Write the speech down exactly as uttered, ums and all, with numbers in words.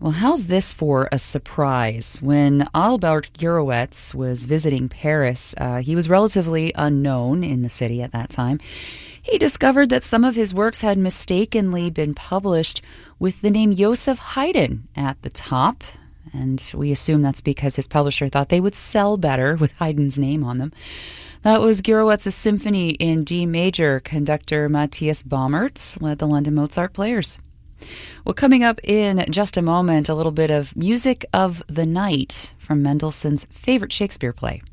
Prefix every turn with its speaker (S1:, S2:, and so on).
S1: Well, how's this for a surprise? When Albert Gurewitz was visiting Paris, uh, he was relatively unknown in the city at that time. He discovered that some of his works had mistakenly been published with the name Joseph Haydn at the top. And we assume that's because his publisher thought they would sell better with Haydn's name on them. That was Gurewitz's symphony in D major. Conductor Matthias Baumert led the London Mozart Players. Well, coming up in just a moment, a little bit of Music of the Night from Mendelssohn's favorite Shakespeare play.